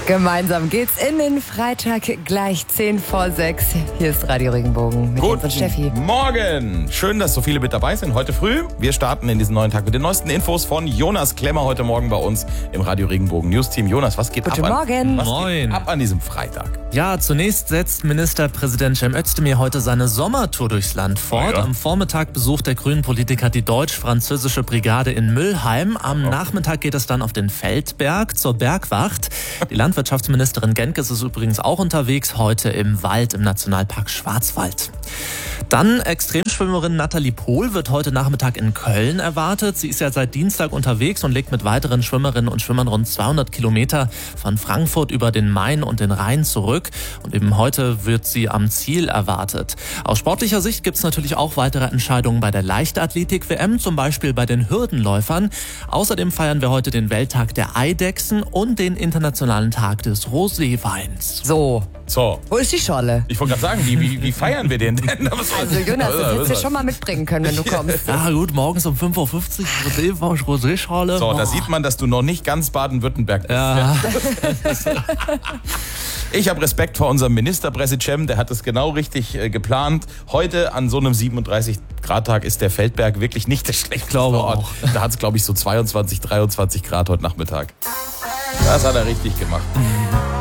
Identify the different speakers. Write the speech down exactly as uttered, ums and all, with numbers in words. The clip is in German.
Speaker 1: Gemeinsam geht's in den Freitag, gleich zehn vor sechs. Hier ist Radio Regenbogen mit Jens und Steffi.
Speaker 2: Guten Morgen. Schön, dass so viele mit dabei sind heute früh. Wir starten in diesen neuen Tag mit den neuesten Infos von Jonas Klemmer heute Morgen bei uns im Radio Regenbogen News Team. Jonas, was geht
Speaker 1: Guten
Speaker 2: ab?
Speaker 1: Morgen.
Speaker 2: An, was
Speaker 3: Moin.
Speaker 2: geht ab an diesem Freitag?
Speaker 3: Ja, zunächst setzt Ministerpräsident Cem Özdemir heute seine Sommertour durchs Land fort.
Speaker 2: Ja.
Speaker 3: Am Vormittag besucht der Grünen-Politiker die deutsch-französische Brigade in Mülheim. Am Nachmittag geht es dann auf den Feldberg zur Bergwacht. Die Landwirtschaftsministerin Genkes ist übrigens auch unterwegs, heute im Wald im Nationalpark Schwarzwald. Dann Extremschwimmerin Nathalie Pohl wird heute Nachmittag in Köln erwartet. Sie ist ja seit Dienstag unterwegs und legt mit weiteren Schwimmerinnen und Schwimmern rund zweihundert Kilometer von Frankfurt über den Main und den Rhein zurück. Und eben heute wird sie am Ziel erwartet. Aus sportlicher Sicht gibt es natürlich auch weitere Entscheidungen bei der Leichtathletik-W M, zum Beispiel bei den Hürdenläufern. Außerdem feiern wir heute den Welttag der Eidechsen und den Internationalen Tag des Roséweins.
Speaker 1: So,
Speaker 2: So,
Speaker 1: wo ist die Scholle?
Speaker 2: ich wollte gerade sagen, wie, wie, wie feiern wir den denn?
Speaker 1: Also Jonas, das hättest du schon mal mitbringen können, wenn du kommst.
Speaker 3: Ja gut, morgens um fünf Uhr fünfzig Rosé, Rosé-Schale.
Speaker 2: So, da sieht man, dass du noch nicht ganz Baden-Württemberg bist.
Speaker 3: Ja.
Speaker 2: Ich habe Respekt vor unserem Ministerpräsident, der hat es genau richtig äh, geplant. Heute an so einem siebenunddreißig Grad Tag ist der Feldberg wirklich nicht der schlechteste
Speaker 3: glaube
Speaker 2: Ort.
Speaker 3: auch.
Speaker 2: Da hat es, glaube ich, so zweiundzwanzig, dreiundzwanzig Grad heute Nachmittag. Das hat er richtig gemacht.